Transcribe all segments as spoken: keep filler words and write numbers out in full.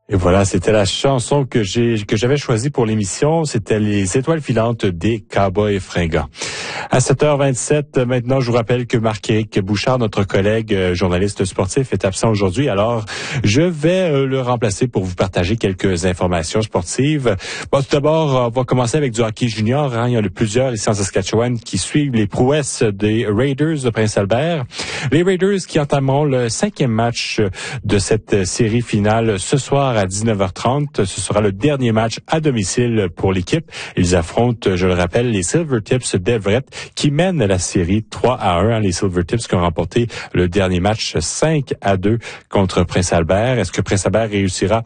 Et voilà, c'était la chanson que j'ai que j'avais choisie pour l'émission. C'était les étoiles filantes des Cowboys fringants. À sept heures vingt-sept, maintenant, je vous rappelle que Marc-Éric Bouchard, notre collègue euh, journaliste sportif, est absent aujourd'hui. Alors, je vais euh, le remplacer pour vous partager quelques informations sportives. Bon, tout d'abord, on va commencer avec du hockey junior. Hein. Il y en a plusieurs ici en Saskatchewan qui suivent les prouesses des Raiders de Prince-Albert. Les Raiders qui entameront le cinquième match de cette série finale ce soir à dix-neuf heures trente. Ce sera le dernier match à domicile pour l'équipe. Ils affrontent, je le rappelle, les Silvertips d'Everett qui mènent la série trois à un. Les Silvertips qui ont remporté le dernier match cinq à deux contre Prince-Albert. Est-ce que Prince-Albert réussira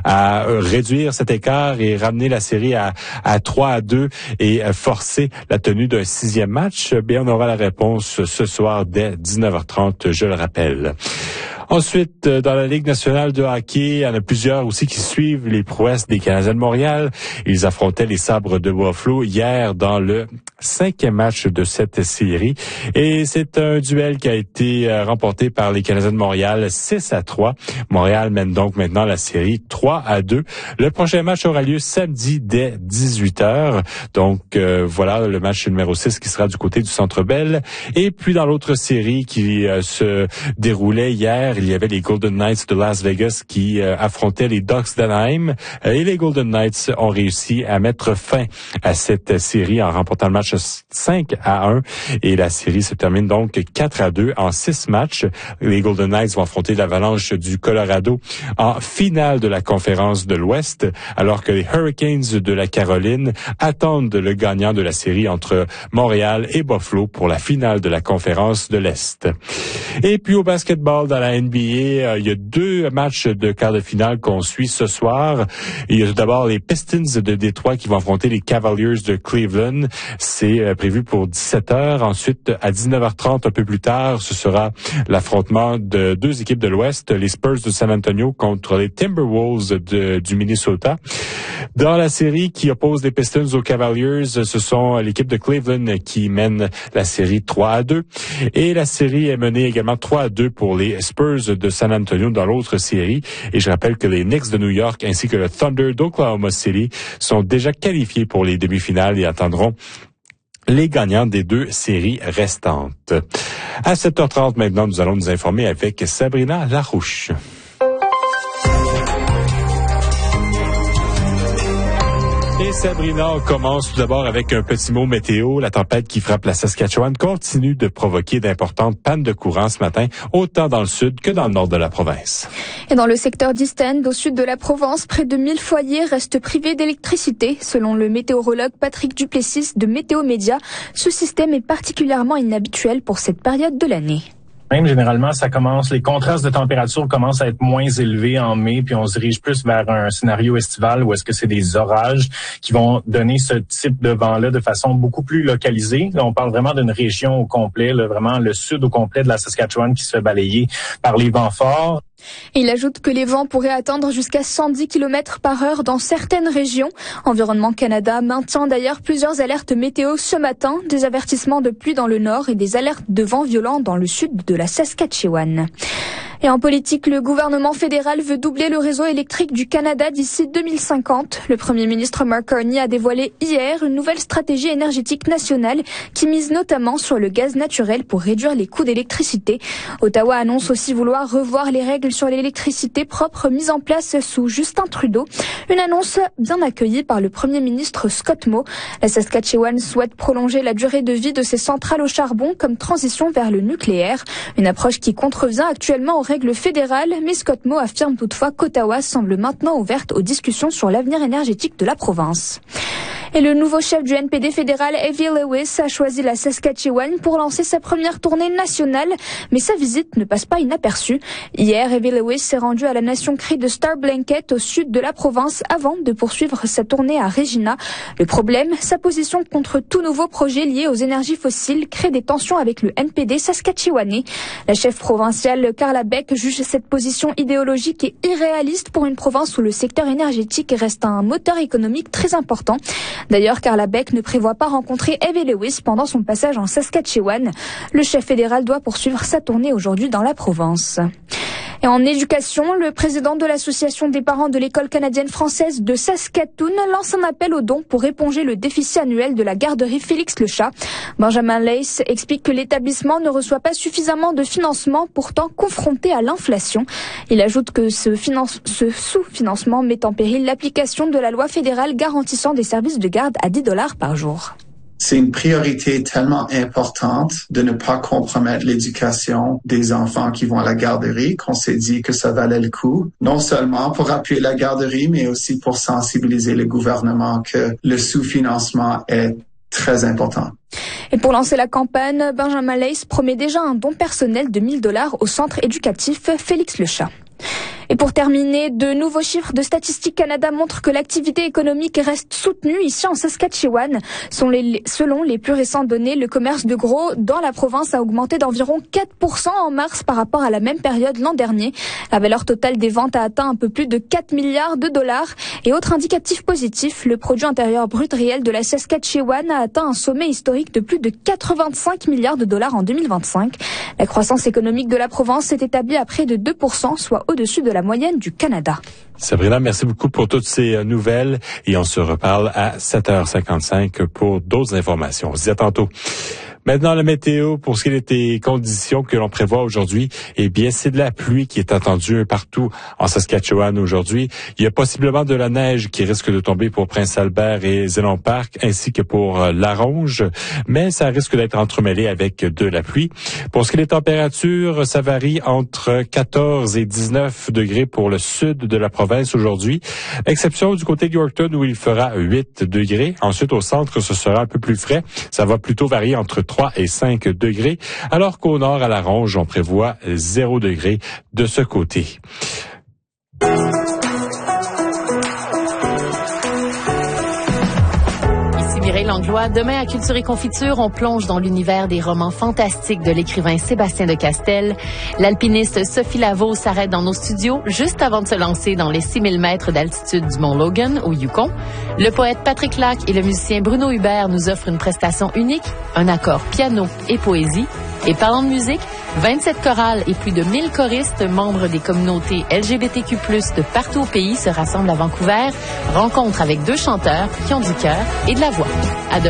à réduire cet écart et ramener la série à, à trois à deux et forcer la tenue d'un sixième match? Bien, on aura la réponse ce soir dès dix-neuf heures trente, je le rappelle. Ensuite, dans la Ligue nationale de hockey, il y en a plusieurs aussi qui suivent les prouesses des Canadiens de Montréal. Ils affrontaient les Sabres de Buffalo hier dans le cinquième match de cette série. Et c'est un duel qui a été remporté par les Canadiens de Montréal six à trois. Montréal mène donc maintenant la série trois à deux. Le prochain match aura lieu samedi dès dix-huit heures. Donc euh, voilà le match numéro six qui sera du côté du Centre Bell. Et puis dans l'autre série qui euh, se déroulait hier, il y avait les Golden Knights de Las Vegas qui euh, affrontaient les Ducks d'Anaheim. Euh, et les Golden Knights ont réussi à mettre fin à cette série en remportant le match cinq à un. Et la série se termine donc quatre à deux en six matchs. Les Golden Knights vont affronter l'Avalanche du Colorado en finale de la conférence de l'Ouest, alors que les Hurricanes de la Caroline attendent le gagnant de la série entre Montréal et Buffalo pour la finale de la conférence de l'Est. Et puis au basketball dans la N B A, euh, il y a deux matchs de quart de finale qu'on suit ce soir. Il y a tout d'abord les Pistons de Détroit qui vont affronter les Cavaliers de Cleveland. C'est euh, prévu pour dix-sept heures. Ensuite, à dix-neuf heures trente, un peu plus tard, ce sera l'affrontement de deux équipes de l'Ouest, les Spurs de San Antonio contre les Timberwolves de, du Minnesota. Dans la série qui oppose les Pistons aux Cavaliers, ce sont l'équipe de Cleveland qui mène la série trois à deux. Et la série est menée également trois à deux pour les Spurs de San Antonio dans l'autre série. Et je rappelle que les Knicks de New York ainsi que le Thunder d'Oklahoma City sont déjà qualifiés pour les demi-finales et attendront les gagnants des deux séries restantes. À sept heures trente maintenant, nous allons nous informer avec Sabrina Larouche. Et Sabrina, on commence tout d'abord avec un petit mot météo. La tempête qui frappe la Saskatchewan continue de provoquer d'importantes pannes de courant ce matin, autant dans le sud que dans le nord de la province. Et dans le secteur d'East-End, au sud de la Provence, près de mille foyers restent privés d'électricité. Selon le météorologue Patrick Duplessis de Météo Média, ce système est particulièrement inhabituel pour cette période de l'année. Même généralement, ça commence, les contrastes de température commencent à être moins élevés en mai, puis on se dirige plus vers un scénario estival où est-ce que c'est des orages qui vont donner ce type de vent-là de façon beaucoup plus localisée. Là, on parle vraiment d'une région au complet, là, vraiment le sud au complet de la Saskatchewan qui se fait balayer par les vents forts. Il ajoute que les vents pourraient atteindre jusqu'à cent dix kilomètres par heure dans certaines régions. Environnement Canada maintient d'ailleurs plusieurs alertes météo ce matin, des avertissements de pluie dans le nord et des alertes de vents violents dans le sud de la Saskatchewan. Et en politique, le gouvernement fédéral veut doubler le réseau électrique du Canada d'ici deux mille cinquante. Le premier ministre Mark Carney a dévoilé hier une nouvelle stratégie énergétique nationale qui mise notamment sur le gaz naturel pour réduire les coûts d'électricité. Ottawa annonce aussi vouloir revoir les règles sur l'électricité propre mises en place sous Justin Trudeau. Une annonce bien accueillie par le premier ministre Scott Moe. La Saskatchewan souhaite prolonger la durée de vie de ses centrales au charbon comme transition vers le nucléaire. Une approche qui contrevient actuellement aux règles fédérales, mais Scott Moe affirme toutefois qu'Ottawa semble maintenant ouverte aux discussions sur l'avenir énergétique de la province. Et le nouveau chef du N P D fédéral, Avi Lewis, a choisi la Saskatchewan pour lancer sa première tournée nationale, mais sa visite ne passe pas inaperçue. Hier, Avi Lewis s'est rendu à la Nation Cree de Star Blanket au sud de la province avant de poursuivre sa tournée à Regina. Le problème, sa position contre tout nouveau projet lié aux énergies fossiles crée des tensions avec le N P D saskatchewanais. La chef provinciale Carla Beck juge cette position idéologique et irréaliste pour une province où le secteur énergétique reste un moteur économique très important. D'ailleurs, Carla Beck ne prévoit pas rencontrer Avi Lewis pendant son passage en Saskatchewan. Le chef fédéral doit poursuivre sa tournée aujourd'hui dans la province. Et en éducation, le président de l'association des parents de l'école canadienne française de Saskatoon lance un appel aux dons pour éponger le déficit annuel de la garderie Félix Le-Chat. Benjamin Lace explique que l'établissement ne reçoit pas suffisamment de financement, pourtant confronté à l'inflation. Il ajoute que ce, finance, ce sous-financement met en péril l'application de la loi fédérale garantissant des services de garde à dix dollars par jour. C'est une priorité tellement importante de ne pas compromettre l'éducation des enfants qui vont à la garderie qu'on s'est dit que ça valait le coup, non seulement pour appuyer la garderie, mais aussi pour sensibiliser le gouvernement que le sous-financement est très important. Et pour lancer la campagne, Benjamin Lace promet déjà un don personnel de mille dollars au centre éducatif Félix Le-Chat. Et pour terminer, de nouveaux chiffres de Statistique Canada montrent que l'activité économique reste soutenue ici en Saskatchewan. Selon les plus récentes données, le commerce de gros dans la province a augmenté d'environ quatre pour cent en mars par rapport à la même période l'an dernier. La valeur totale des ventes a atteint un peu plus de quatre milliards de dollars. Et autre indicatif positif, le produit intérieur brut réel de la Saskatchewan a atteint un sommet historique de plus de quatre-vingt-cinq milliards de dollars en deux mille vingt-cinq. La croissance économique de la province s'est établie à près de deux pour cent, soit au-dessus de la moyenne du Canada. Sabrina, merci beaucoup pour toutes ces nouvelles et on se reparle à sept heures cinquante-cinq pour d'autres informations. On se dit à tantôt. Maintenant, la météo, pour ce qui est des conditions que l'on prévoit aujourd'hui, eh bien, c'est de la pluie qui est attendue partout en Saskatchewan aujourd'hui. Il y a possiblement de la neige qui risque de tomber pour Prince-Albert et Zénon Park, ainsi que pour Laronge, mais ça risque d'être entremêlé avec de la pluie. Pour ce qui est des températures, ça varie entre quatorze et dix-neuf degrés pour le sud de la province aujourd'hui, exception du côté de Yorkton où il fera huit degrés. Ensuite, au centre, ce sera un peu plus frais. Ça va plutôt varier entre trois et cinq degrés, alors qu'au nord, à Laronge, on prévoit zéro degré de ce côté. Mireille Langlois. Demain, à Culture et Confiture, on plonge dans l'univers des romans fantastiques de l'écrivain Sébastien de Castel. L'alpiniste Sophie Laveau s'arrête dans nos studios juste avant de se lancer dans les six mille mètres d'altitude du mont Logan, au Yukon. Le poète Patrick Lac et le musicien Bruno Hubert nous offrent une prestation unique, un accord piano et poésie. Et parlant de musique, vingt-sept chorales et plus de mille choristes, membres des communautés L G B T Q plus, de partout au pays se rassemblent à Vancouver. Rencontre avec deux chanteurs qui ont du cœur et de la voix. À demain.